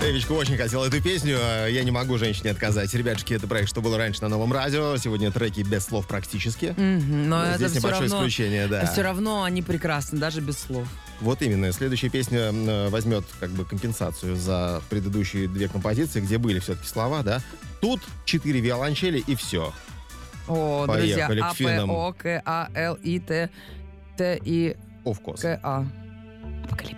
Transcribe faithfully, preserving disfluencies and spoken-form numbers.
Эвичка очень хотел эту песню. Я не могу женщине отказать. Ребятушки, это проект «Что было раньше» на Новом радио. Сегодня треки без слов практически. Mm-hmm, но ну, здесь это небольшое равно, исключение, да. Все равно они прекрасны, даже без слов. Вот именно. Следующая песня возьмет как бы компенсацию за предыдущие две композиции, где были все-таки слова, да. Тут четыре виолончели и все. О, Поехали друзья, к финнам. А, П, О, К, А, Л, И, Т, Т, И, Of course. К, А. Апокалипсис.